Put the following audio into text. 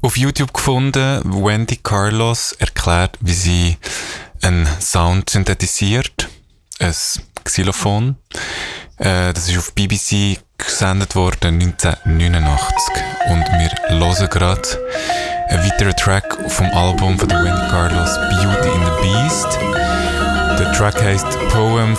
auf YouTube gefunden. Wendy Carlos erklärt, wie sie einen Sound synthetisiert. Ein Xylophon. Das ist auf BBC gesendet worden 1989. Und wir hören gerade einen weiteren Track vom Album von der Wendy Carlos, Beauty and the Beast. Der Track heisst Poem